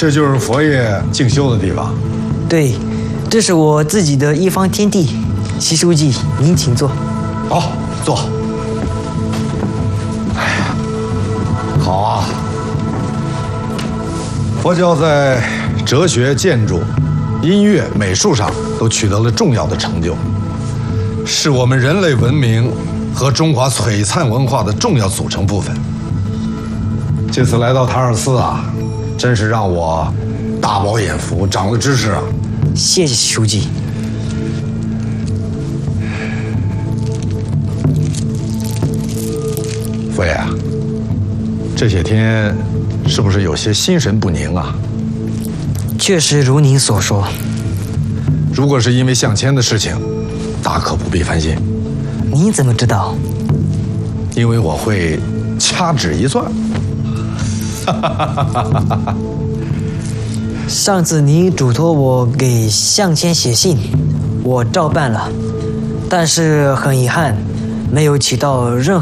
这就是佛爷静修的地方。 对，这是我自己的一方天地。习书记，您请坐。 好，坐。哎呀，好啊！佛教在哲学、建筑、音乐、美术上都取得了重要的成就，是我们人类文明和中华璀璨文化的重要组成部分。这次来到塔尔寺啊，真是让我大饱眼福，长了知识啊！ 谢谢书记。 佛爷啊，这些天是不是有些心神不宁啊？ 确实如您所说。 如果是因为向迁的事情，大可不必烦心。 您怎么知道？ 因为我会掐指一算。 上次您嘱托我给向迁写信，我照办了，但是很遗憾，没有起到任何